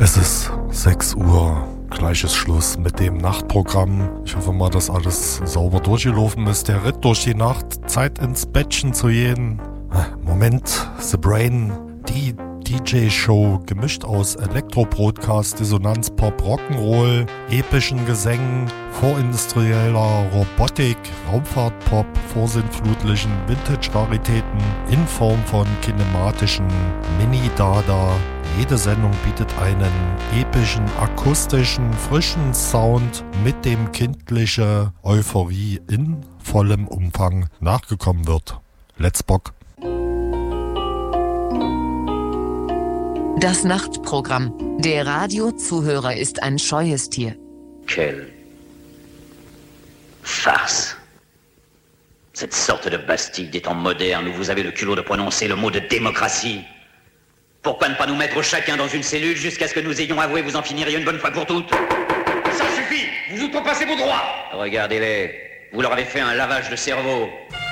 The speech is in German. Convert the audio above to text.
Es ist 6 Uhr, gleiches Schluss mit dem Nachtprogramm. Ich hoffe mal, dass alles sauber durchgelaufen ist. Der Ritt durch die Nacht, Zeit ins Bettchen zu gehen. Moment, The Brain, die DJ-Show, gemischt aus Elektro-Broadcast, Dissonanz, Pop, Rock'n'Roll, epischen Gesängen, vorindustrieller Robotik, Raumfahrt-Pop, vorsintflutlichen Vintage-Raritäten in Form von kinematischen Mini-Dada. Jede Sendung bietet einen epischen, akustischen, frischen Sound, mit dem kindliche Euphorie in vollem Umfang nachgekommen wird. Let's Bock! Das Nachtprogramm. Der Radiozuhörer ist ein scheues Tier. Quelle farce. Cette sorte de Bastille des temps modernes où vous avez le culot de prononcer le mot de démocratie. Pourquoi ne pas nous mettre chacun dans une cellule jusqu'à ce que nous ayons avoué vous en finiriez une bonne fois pour toutes? Ça suffit. Vous outrepassez vos droits. Regardez-les. Vous leur avez fait un lavage de cerveau.